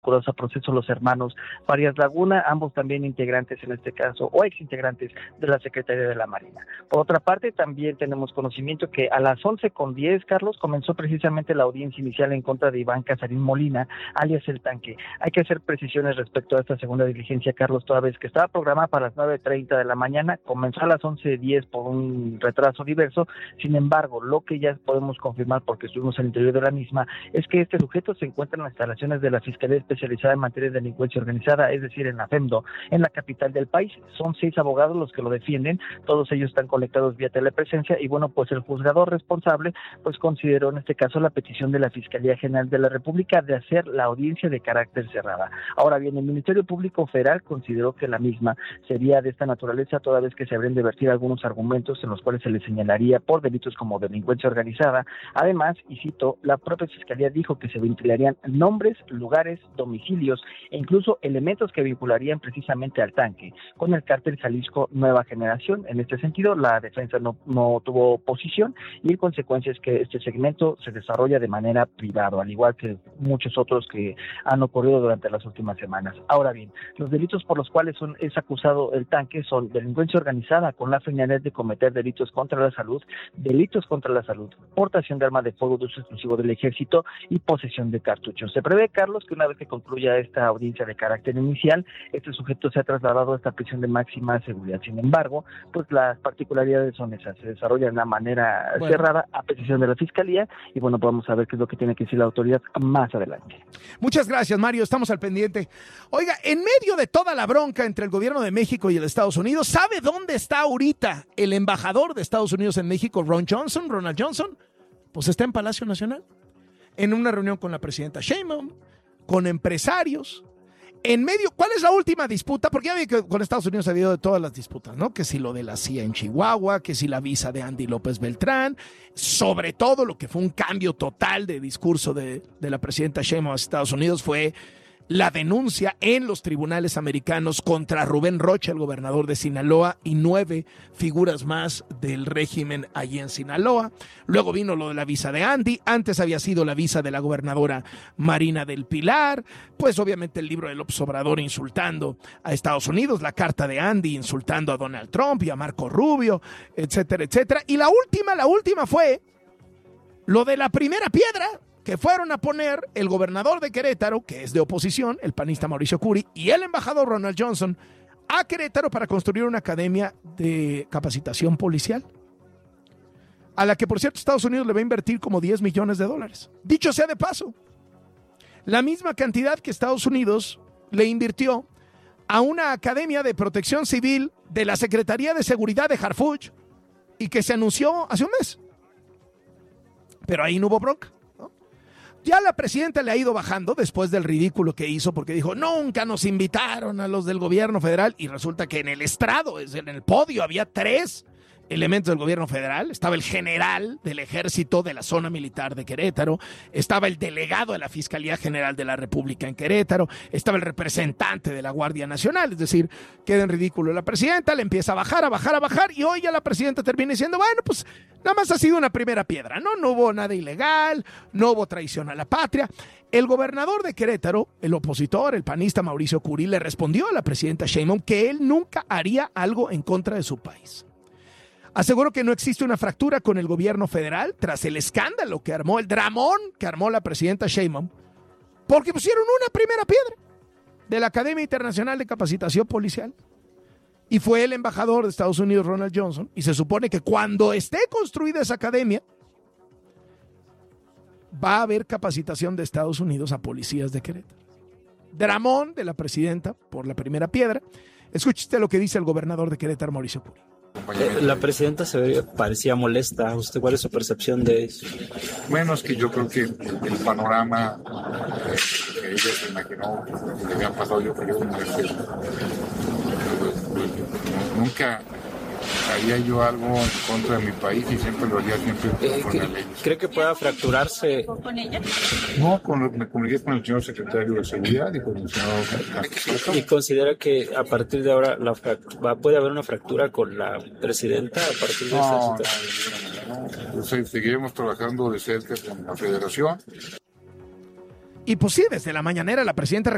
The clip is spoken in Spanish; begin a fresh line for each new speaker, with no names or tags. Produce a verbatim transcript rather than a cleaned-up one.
a proceso los hermanos Farías Laguna, ambos también integrantes en este caso, o ex integrantes de la Secretaría de la Marina. Por otra parte, también tenemos conocimiento que a las once con diez, Carlos, comenzó precisamente la audiencia inicial en contra de Iván Casarín Molina, alias El Tanque. Hay que hacer precisiones respecto a esta segunda diligencia, Carlos, toda vez que estaba programada para las nueve treinta de la mañana, comenzó a las once diez por un retraso diverso. Sin embargo, lo que ya podemos confirmar, porque estuvimos al interior de la misma, es que este sujeto se encuentra en las instalaciones de la Fiscalía especializada en materia de delincuencia organizada, es decir, en la FEMDO, en la capital del país. Son seis abogados los que lo defienden, todos ellos están conectados vía telepresencia y bueno, pues el juzgador responsable pues consideró en este caso la petición de la Fiscalía General de la República de hacer la audiencia de carácter cerrada. Ahora bien, el Ministerio Público Federal consideró que la misma sería de esta naturaleza, toda vez que se habrían de vertir algunos argumentos en los cuales se le señalaría por delitos como delincuencia organizada. Además, y cito, la propia Fiscalía dijo que se ventilarían nombres, lugares, domicilios e incluso elementos que vincularían precisamente al Tanque con el cártel Jalisco Nueva Generación. En este sentido, la defensa no, no tuvo oposición y en consecuencia es que este segmento se desarrolla de manera privada, al igual que muchos otros que han ocurrido durante las últimas semanas. Ahora bien, los delitos por los cuales son, es acusado el Tanque son delincuencia organizada con la finalidad de cometer delitos contra la salud, delitos contra la salud, portación de arma de fuego de uso exclusivo del ejército y posesión de cartuchos. Se prevé, Carlos, que una vez que concluya esta audiencia de carácter inicial, este sujeto se ha trasladado a esta prisión de máxima seguridad. Sin embargo, pues las particularidades son esas, se desarrolla de una manera bueno. cerrada a petición de la Fiscalía y bueno, vamos a ver qué es lo que tiene que decir la autoridad más adelante.
Muchas gracias, Mario, estamos al pendiente. Oiga, en medio de toda la bronca entre el gobierno de México y el Estados Unidos, ¿sabe dónde está ahorita el embajador de Estados Unidos en México, Ron Johnson, Ronald Johnson? Pues está en Palacio Nacional, en una reunión con la presidenta Sheinbaum, con empresarios, en medio. ¿Cuál es la última disputa? Porque ya vi que con Estados Unidos ha habido de todas las disputas, ¿no? Que si lo de la C I A en Chihuahua, que si la visa de Andy López Beltrán, sobre todo lo que fue un cambio total de discurso de, de la presidenta Sheinbaum a Estados Unidos fue la denuncia en los tribunales americanos contra Rubén Rocha, el gobernador de Sinaloa, y nueve figuras más del régimen allí en Sinaloa. Luego vino lo de la visa de Andy, antes había sido la visa de la gobernadora Marina del Pilar, pues obviamente el libro de López Obrador insultando a Estados Unidos, la carta de Andy insultando a Donald Trump y a Marco Rubio, etcétera, etcétera. Y la última, la última fue lo de la primera piedra, que fueron a poner el gobernador de Querétaro, que es de oposición, el panista Mauricio Curi, y el embajador Ronald Johnson, a Querétaro para construir una academia de capacitación policial, a la que, por cierto, Estados Unidos le va a invertir como diez millones de dólares. Dicho sea de paso, la misma cantidad que Estados Unidos le invirtió a una academia de protección civil de la Secretaría de Seguridad de Harfuch y que se anunció hace un mes. Pero ahí no hubo bronca. Ya la presidenta le ha ido bajando después del ridículo que hizo porque dijo, nunca nos invitaron a los del gobierno federal, y resulta que en el estrado, en el podio, había tres elementos del gobierno federal. Estaba el general del ejército de la zona militar de Querétaro, estaba el delegado de la Fiscalía General de la República en Querétaro, estaba el representante de la Guardia Nacional. Es decir, queda en ridículo la presidenta, le empieza a bajar, a bajar, a bajar, y hoy ya la presidenta termina diciendo, bueno, pues nada más ha sido una primera piedra, ¿no? No hubo nada ilegal, no hubo traición a la patria. El gobernador de Querétaro, el opositor, el panista Mauricio Curi, le respondió a la presidenta Sheinbaum que él nunca haría algo en contra de su país. Aseguró que no existe una fractura con el gobierno federal tras el escándalo que armó, el dramón que armó la presidenta Sheinbaum, porque pusieron una primera piedra de la Academia Internacional de Capacitación Policial. Y fue el embajador de Estados Unidos, Ronald Johnson, y se supone que cuando esté construida esa academia, va a haber capacitación de Estados Unidos a policías de Querétaro. Dramón de la presidenta por la primera piedra. Escuche usted lo que dice el gobernador de Querétaro, Mauricio Curi.
Eh, la presidenta se veía, parecía molesta. ¿Usted cuál es su percepción de eso?
Bueno, es que yo creo que el panorama eh, que ella se imaginó que le había pasado, yo creo que eh, nunca haría yo algo en contra de mi país y siempre lo haría siempre
eh,
con la ley.
¿Cree que pueda fracturarse?
¿Con ella?
No, con, me comuniqué con el señor secretario de Seguridad y con el señor Castillo.
¿Y considera que a partir de ahora la va, puede haber una fractura con la presidenta a partir de
no,
esta situación?
No, no, no. Entonces, seguiremos trabajando de cerca con la federación.
Y pues sí, desde la mañanera la presidenta